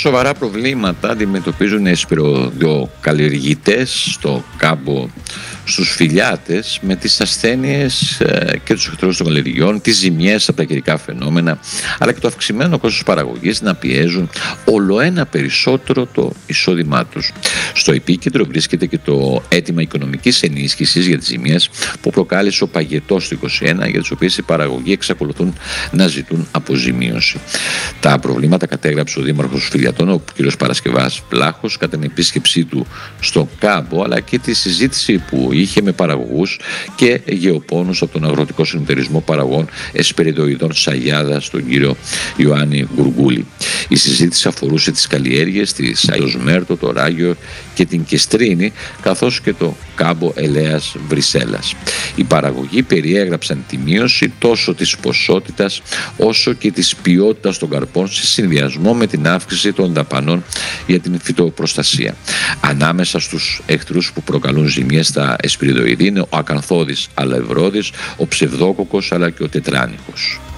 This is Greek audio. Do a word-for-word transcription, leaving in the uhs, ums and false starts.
Σοβαρά προβλήματα αντιμετωπίζουν οι εσπεριδοκαλλιεργητές στο κάμπο, στους φυλιάτες, με τις ασθένειες και τους εχθρούς των καλλιεργειών, τις ζημιές από τα καιρικά φαινόμενα, αλλά και το αυξημένο κόστος παραγωγής να πιέζουν ολοένα περισσότερο το εισόδημά τους. Στο επίκεντρο βρίσκεται και το αίτημα οικονομικής ενίσχυσης για τις ζημιές που προκάλεσε ο παγετός του είκοσι ένα, για τις οποίες οι παραγωγοί εξακολουθούν να ζητούν αποζημίωση. Τα προβλήματα κατέγραψε ο Δήμαρχος Φυλιατών, ο κ. Παρασκευάς Βλάχος, κατά την επίσκεψή του στο κάμπο, αλλά και τη συζήτηση που είχε με παραγωγούς και γεωπόνους από τον Αγροτικό Συνεταιρισμό Παραγωγών Εσπεριδοειδών Σαγιάδας, τον κύριο Ιωάννη Γκουργκούλη. Η συζήτηση αφορούσε τις καλλιέργειες τη Σαγιοσμέρτο, το Ράγιο και την Κεστρίνη, καθώς και το κάμπο Ελέας Βρυσέλας. Οι παραγωγοί περιέγραψαν τη μείωση τόσο της ποσότητας όσο και της ποιότητας των καρπών σε συνδυασμό με την αύξηση των δαπανών για την φυτοπροστασία. Ανάμεσα στους εχθρούς που προκαλούν ζημιές στα εσπεριδοειδή είναι ο ακανθώδης αλευρώδης, ο ψευδόκοκος αλλά και ο τετράνικος.